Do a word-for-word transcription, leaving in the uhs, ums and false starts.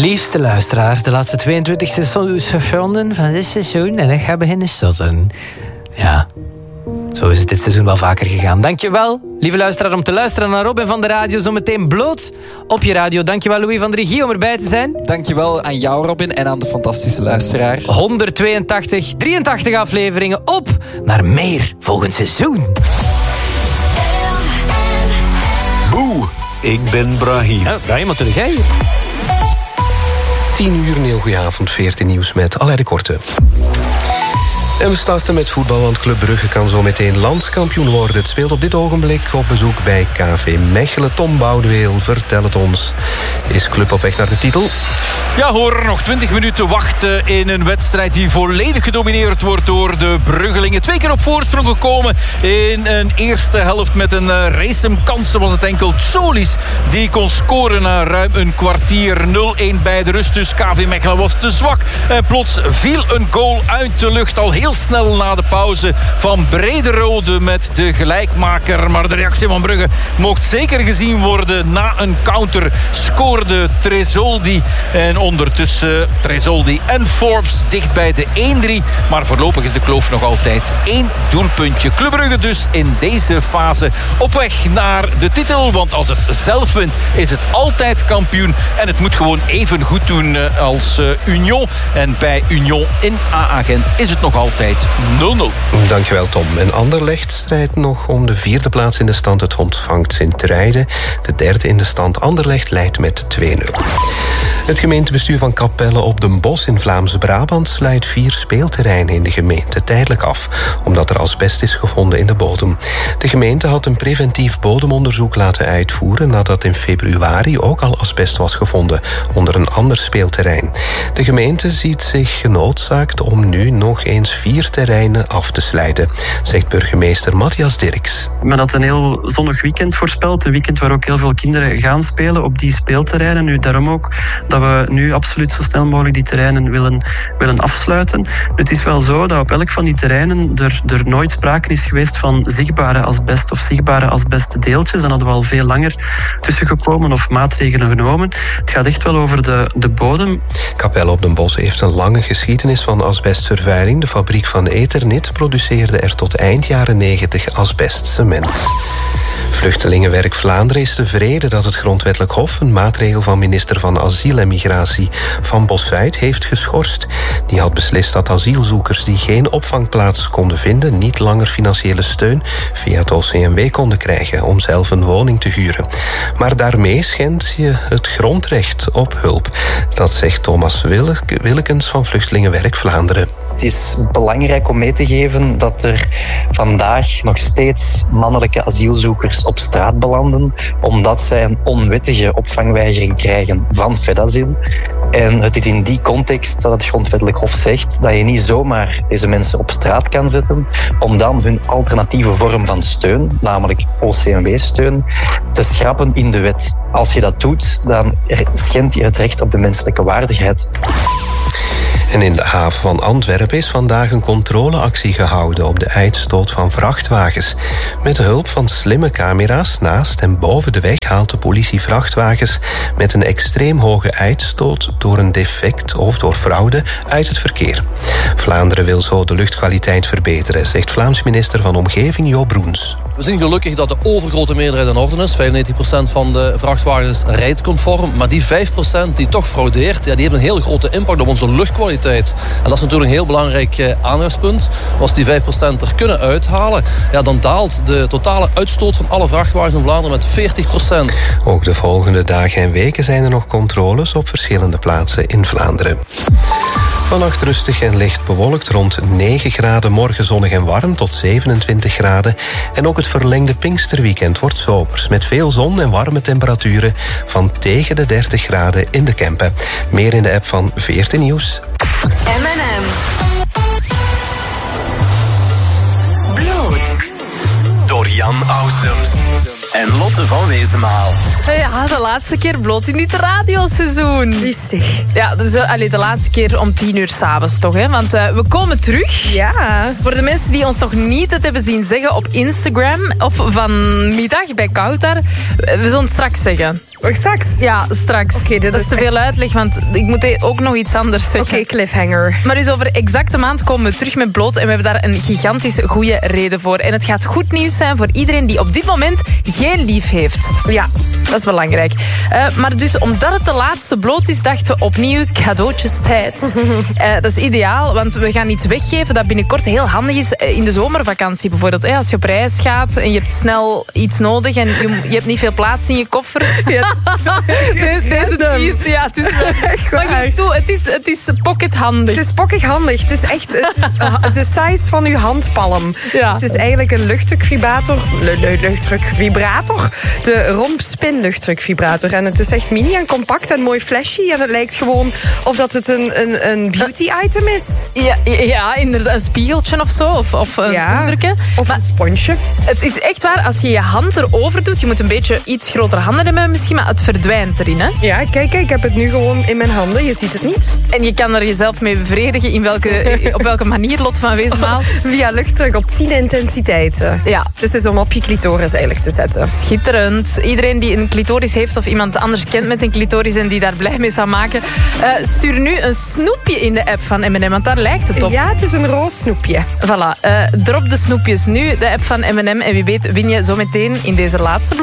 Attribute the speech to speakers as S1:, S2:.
S1: Liefste luisteraars, de laatste tweeëntwintig seconden van dit seizoen en ik ga beginnen stotteren. Ja, zo is het dit seizoen wel vaker gegaan. Dankjewel, lieve luisteraar, om te luisteren naar Robin van de Radio. Zometeen bloot op je radio. Dankjewel, Louis van de Regie, om erbij te zijn.
S2: Dankjewel aan jou, Robin, en aan de fantastische luisteraar.
S1: honderdtweeëntachtig, drieëntachtig afleveringen op naar meer volgend seizoen.
S3: Boe, ik ben Brahim.
S1: Ja, Brahim, wat doe jij?
S4: tien uur, een heel goeie avond, veertien nieuws met Alain de Korte. En we starten met voetbal, want Club Brugge kan zo meteen landskampioen worden. Het speelt op dit ogenblik op bezoek bij K V Mechelen. Tom Boudeweel, vertel het ons. Is Club op weg naar de titel?
S5: Ja hoor, nog twintig minuten wachten in een wedstrijd die volledig gedomineerd wordt door de Bruggelingen. Twee keer op voorsprong gekomen in een eerste helft met een race kansen. Was het enkel Tsolis die kon scoren na ruim een kwartier. nul-een bij de rust, dus K V Mechelen was te zwak. En plots viel een goal uit de lucht al heel snel na de pauze van Brederode met de gelijkmaker. Maar de reactie van Brugge mocht zeker gezien worden. Na een counter scoorde Tresoldi. En ondertussen Tresoldi en Forbes dicht bij de één drie. Maar voorlopig is de kloof nog altijd één doelpuntje. Club Brugge dus in deze fase op weg naar de titel. Want als het zelf wint, is het altijd kampioen. En het moet gewoon even goed doen als Union. En bij Union in A-agent is het nog altijd nul nul.
S4: Dankjewel, Tom. En Anderlecht strijdt nog om de vierde plaats in de stand. Het ontvangt Sint-Truiden. De derde in de stand. Anderlecht leidt met twee nul. Het gemeentebestuur van Capelle op Den Bosch in Vlaams-Brabant sluit vier speelterreinen in de gemeente tijdelijk af, omdat er asbest is gevonden in de bodem. De gemeente had een preventief bodemonderzoek laten uitvoeren nadat in februari ook al asbest was gevonden onder een ander speelterrein. De gemeente ziet zich genoodzaakt om nu nog eens vier terreinen af te sluiten, zegt burgemeester Matthias Dirks.
S6: Men had een heel zonnig weekend voorspeld, een weekend waar ook heel veel kinderen gaan spelen op die speelterreinen. Nu daarom ook dat we nu absoluut zo snel mogelijk die terreinen willen, willen afsluiten. Het is wel zo dat op elk van die terreinen er, er nooit sprake is geweest van zichtbare asbest of zichtbare asbestdeeltjes. Dan hadden we al veel langer tussengekomen of maatregelen genomen. Het gaat echt wel over de, de bodem.
S4: Capelle op Den Bosch heeft een lange geschiedenis van asbestvervuiling. De fabriek van Eternit produceerde er tot eind jaren negentig asbestcement. Vluchtelingenwerk Vlaanderen is tevreden dat het Grondwettelijk Hof een maatregel van minister van Asiel en Migratie Van Bossuyt heeft geschorst. Die had beslist dat asielzoekers die geen opvangplaats konden vinden niet langer financiële steun via het O C M W konden krijgen om zelf een woning te huren. Maar daarmee schendt je het grondrecht op hulp. Dat zegt Thomas Willekens van Vluchtelingenwerk Vlaanderen.
S7: Het is belangrijk om mee te geven dat er vandaag nog steeds mannelijke asielzoekers op straat belanden, omdat zij een onwettige opvangweigering krijgen van Fedazil. En het is in die context dat het Grondwettelijk Hof zegt dat je niet zomaar deze mensen op straat kan zetten om dan hun alternatieve vorm van steun, namelijk O C M W-steun, te schrappen in de wet. Als je dat doet, dan schendt je het recht op de menselijke waardigheid.
S4: En in de haven van Antwerpen is vandaag een controleactie gehouden op de uitstoot van vrachtwagens. Met de hulp van slimme camera's naast en boven de weg haalt de politie vrachtwagens met een extreem hoge uitstoot door een defect of door fraude uit het verkeer. Vlaanderen wil zo de luchtkwaliteit verbeteren, zegt Vlaams minister van Omgeving Jo Broens.
S8: We zien gelukkig dat de overgrote meerderheid in orde is. vijfennegentig procent van de vrachtwagens rijdt conform. Maar die vijf procent die toch fraudeert, ja, die heeft een heel grote impact op onze luchtkwaliteit. En dat is natuurlijk een heel belangrijk aandachtspunt. Als die vijf procent er kunnen uithalen, ja, dan daalt de totale uitstoot van alle vrachtwagens in Vlaanderen met veertig procent.
S4: Ook de volgende dagen en weken zijn er nog controles op verschillende plaatsen in Vlaanderen. Vannacht rustig en licht bewolkt, rond negen graden. Morgen zonnig en warm tot zevenentwintig graden. En ook het verlengde Pinksterweekend wordt zomers, met veel zon en warme temperaturen van tegen de dertig graden in de Kempen. Meer in de app van veertien Nieuws.
S9: M en M. Bloot.
S3: Door Jan Ausums.
S9: en Lotte van Wezenmaal.
S10: Ja, de laatste keer bloot in dit radioseizoen.
S11: Rustig.
S10: Ja, dus, uh, allee, de laatste keer om tien uur s'avonds toch, hè? Want uh, we komen terug.
S11: Ja.
S10: Voor de mensen die ons nog niet het hebben zien zeggen op Instagram of vanmiddag bij Koutar. We zullen het straks zeggen.
S11: Oh, straks?
S10: Ja, straks.
S11: Okay, dit
S10: dat is
S11: is
S10: te veel
S11: echt...
S10: uitleg, want ik moet ook nog iets anders zeggen.
S11: Oké, okay, cliffhanger.
S10: Maar dus over exacte maand komen we terug met bloot en we hebben daar een gigantisch goede reden voor. En het gaat goed nieuws zijn voor iedereen die op dit moment geen lief heeft.
S11: Ja.
S10: Dat is belangrijk. Uh, maar dus omdat het de laatste bloot is, dachten we opnieuw cadeautjestijd. uh, dat is ideaal, want we gaan iets weggeven dat binnenkort heel handig is in de zomervakantie bijvoorbeeld. Hè? Als je op reis gaat en je hebt snel iets nodig en je, je hebt niet veel plaats in je koffer.
S11: Ja,
S10: De, deze is, ja, het is maar geef toe, het is, het is pockethandig.
S11: Het is pockethandig. Het is echt het is de size van uw handpalm.
S10: Ja.
S11: Het is eigenlijk een luchtdrukvibrator. Luchtdrukvibrator. De rompspin luchtdrukvibrator. En het is echt mini en compact en mooi flashy. En het lijkt gewoon of dat het een, een, een beauty item is.
S10: Ja, ja, inderdaad. Een spiegeltje of zo. Of, of een
S11: ja,
S10: poedertje.
S11: Of maar een sponsje.
S10: Het is echt waar, als je je hand erover doet, je moet een beetje iets grotere handen hebben misschien, maar het verdwijnt erin. Hè?
S11: Ja, kijk, kijk, ik heb het nu gewoon in mijn handen. Je ziet het niet.
S10: En je kan er jezelf mee bevredigen in welke, op welke manier, Lot van Wezenmaal.
S11: Via luchtdruk op tien intensiteiten.
S10: Ja.
S11: Dus het is om op je clitoris eigenlijk te zetten.
S10: Schitterend. Iedereen die een clitoris heeft of iemand anders kent met een clitoris en die daar blij mee zou maken, uh, stuur nu een snoepje in de app van M en M, want daar lijkt het op.
S11: Ja, het is een roos snoepje.
S10: Voilà. Uh, drop de snoepjes nu, de app van M en M, en wie weet win je zo meteen in deze laatste blok.